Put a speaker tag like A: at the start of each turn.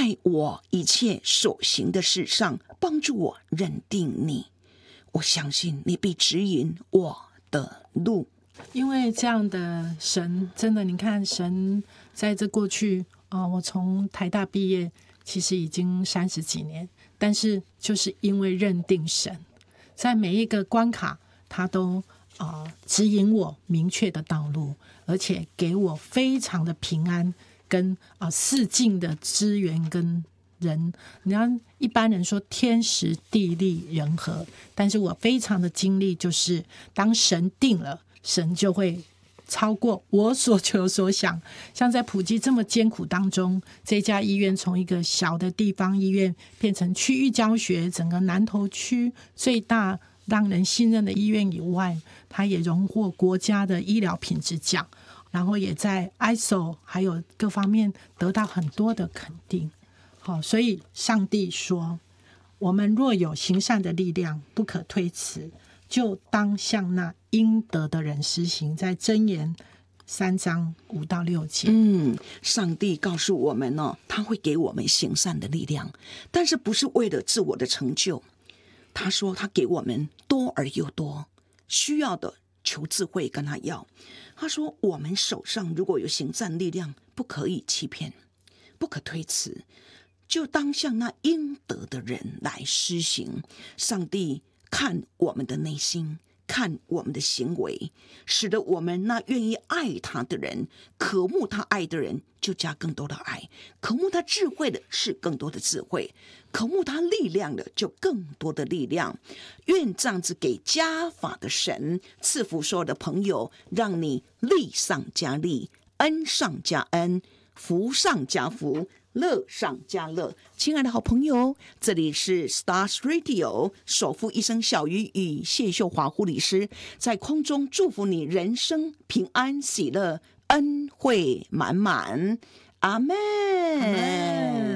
A: 在我一切所行的事上帮助我认定你。我相信你必指引我的路。
B: 因为这样的神，真的，你看神在这过去我从台大毕业，其实已经30几年，但是就是因为认定神，在每一个关卡，他都指引我明确的道路，而且给我非常的平安，跟四境的资源跟人。你看一般人说天时地利人和，但是我非常的经历，就是当神定了，神就会超过我所求所想。像在普及这么艰苦当中，这家医院从一个小的地方医院变成区域教学，整个南投区最大让人信任的医院以外，它也荣获国家的医疗品质奖，然后也在 ISO 还有各方面得到很多的肯定。好，所以上帝说，我们若有行善的力量，不可推辞，就当向那应得的人施行，在箴言3章5到6节。
A: 上帝告诉我们他会给我们行善的力量，但是不是为了自我的成就。他说他给我们多而又多，需要的求智慧跟他要。他说我们手上如果有行善力量，不可以欺骗，不可推辞，就当向那应得的人来施行。上帝看我们的内心，看我们的行为，使得我们那愿意爱他的人，渴慕他爱的人，就加更多的爱；渴慕他智慧的是更多的智慧，渴慕他力量的就更多的力量。愿这样子给加法的神赐福所有的朋友，让你力上加力，恩上加恩，福上加福，乐上加乐。亲爱的好朋友，这里是 Stars Radio 首富医生小鱼与谢秀华护理师在空中祝福你人生平安喜乐，恩惠满满。阿们。